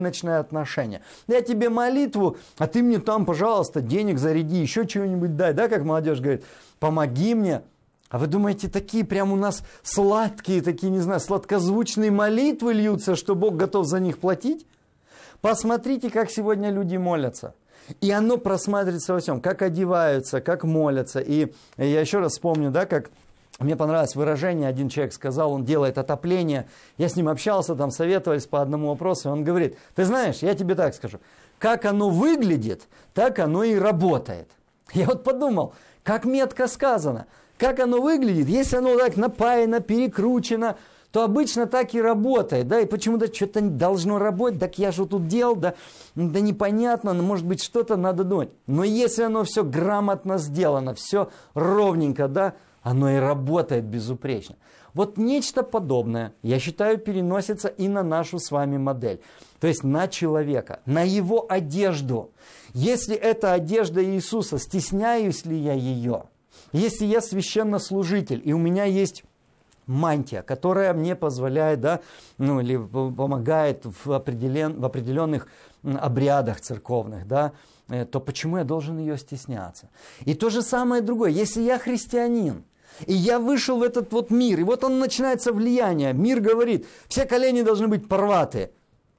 рыночное отношение. Я тебе молитву, а ты мне там, пожалуйста, денег заряди, еще чего-нибудь дай, да, как молодежь говорит, помоги мне. А вы думаете, такие прям у нас сладкие, такие, не знаю, сладкозвучные молитвы льются, что Бог готов за них платить? Посмотрите, как сегодня люди молятся. И оно просматривается во всем, как одеваются, как молятся. И я еще раз вспомню, да, как мне понравилось выражение, один человек сказал, он делает отопление. Я с ним общался, там советовались по одному вопросу, и он говорит, ты знаешь, я тебе так скажу, как оно выглядит, так оно и работает. Я вот подумал, как метко сказано, как оно выглядит, если оно так напаяно, перекручено, то обычно так и работает, да, и почему-то что-то должно работать, так я же тут делал, да непонятно, но может быть что-то надо думать. Но если оно все грамотно сделано, все ровненько, да, оно и работает безупречно. Вот нечто подобное, я считаю, переносится и на нашу с вами модель. То есть на человека, на его одежду. Если это одежда Иисуса, стесняюсь ли я ее? Если я священнослужитель, и у меня есть мантия, которая мне позволяет, да, ну, или помогает в определенных обрядах церковных, да, то почему я должен ее стесняться? И то же самое другое. Если я христианин, и я вышел в этот вот мир, и вот он начинается влияние, мир говорит, все колени должны быть порваты.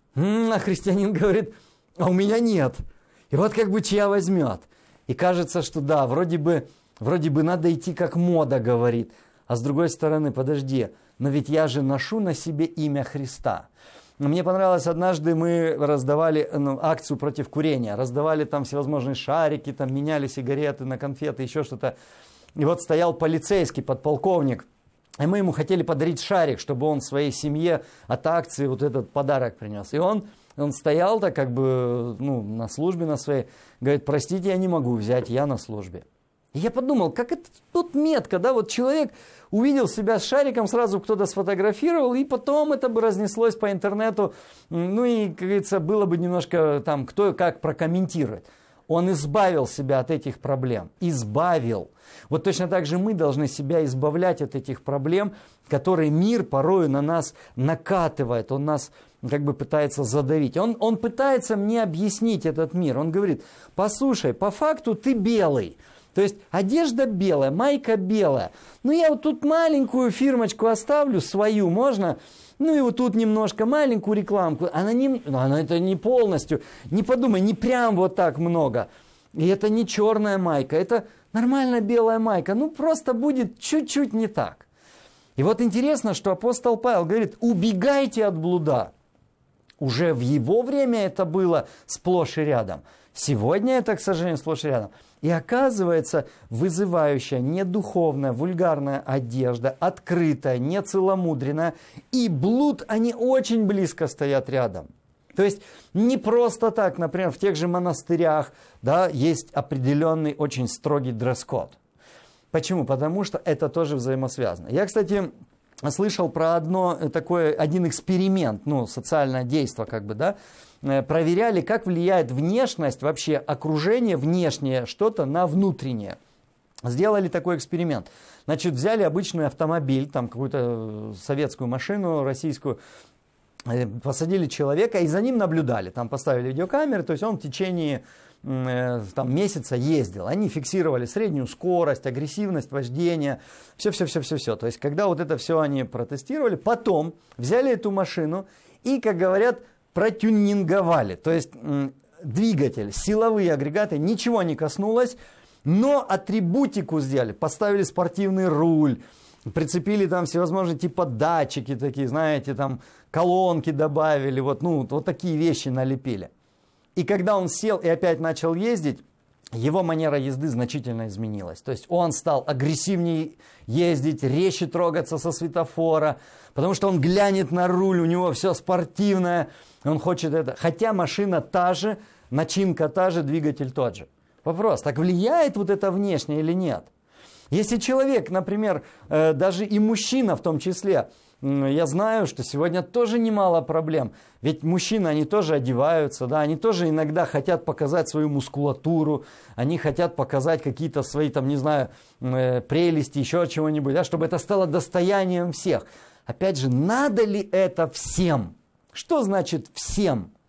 А христианин говорит, а у меня нет. И вот как бы чья возьмет. И кажется, что да, вроде бы надо идти, как мода говорит. А с другой стороны, подожди, но ведь я же ношу на себе имя Христа. Мне понравилось, однажды мы раздавали акцию против курения. Раздавали там всевозможные шарики, там меняли сигареты на конфеты, еще что-то. И вот стоял полицейский, подполковник. И мы ему хотели подарить шарик, чтобы он своей семье от акции вот этот подарок принес. И он стоял так как бы на службе на своей. Говорит, простите, я не могу взять, я на службе. И я подумал, как это тут метко, да, вот человек увидел себя с шариком, сразу кто-то сфотографировал, и потом это бы разнеслось по интернету, ну и, как говорится, было бы немножко там, кто как прокомментирует. Он избавил себя от этих проблем, избавил. Вот точно так же мы должны себя избавлять от этих проблем, которые мир порою на нас накатывает, он нас как бы пытается задавить. Он пытается мне объяснить этот мир, он говорит, послушай, по факту ты белый. То есть одежда белая, майка белая. Ну я вот тут маленькую фирмочку оставлю, свою, можно? Ну и вот тут немножко маленькую рекламку. Она это не полностью. Не подумай, не прям вот так много. И это не черная майка, это нормальная белая майка. Ну просто будет чуть-чуть не так. И вот интересно, что апостол Павел говорит, убегайте от блуда. Уже в его время это было сплошь и рядом. Сегодня это, к сожалению, сплошь и рядом. И оказывается, вызывающая, недуховная, вульгарная одежда, открытая, нецеломудренная, и блуд, они очень близко стоят рядом. То есть не просто так, например, в тех же монастырях, да, есть определенный очень строгий дресс-код. Почему? Потому что это тоже взаимосвязано. Я, кстати, слышал про один эксперимент, социальное действие, как бы, да, проверяли, как влияет внешность, вообще окружение внешнее, что-то на внутреннее. Сделали такой эксперимент. Значит, взяли обычный автомобиль, там какую-то советскую машину, российскую, посадили человека и за ним наблюдали. Там поставили видеокамеры, то есть он в течение месяца ездил. Они фиксировали среднюю скорость, агрессивность вождения, все. То есть, когда вот это все они протестировали, потом взяли эту машину и, как говорят, протюнинговали. То есть, двигатель, силовые агрегаты, ничего не коснулось, но атрибутику сделали. Поставили спортивный руль, прицепили там всевозможные типа датчики такие, знаете, там колонки добавили, вот такие вещи налепили. И когда он сел и опять начал ездить, его манера езды значительно изменилась. То есть он стал агрессивнее ездить, резче трогаться со светофора, потому что он глянет на руль, у него все спортивное, он хочет это. Хотя машина та же, начинка та же, двигатель тот же. Вопрос, так влияет вот это внешнее или нет? Если человек, например, даже и мужчина в том числе, я знаю, что сегодня тоже немало проблем. Ведь мужчины, они тоже одеваются, да, они тоже иногда хотят показать свою мускулатуру, они хотят показать какие-то свои, там, не знаю, прелести, еще чего-нибудь, да, чтобы это стало достоянием всех. Опять же, надо ли это всем? Что значит всем?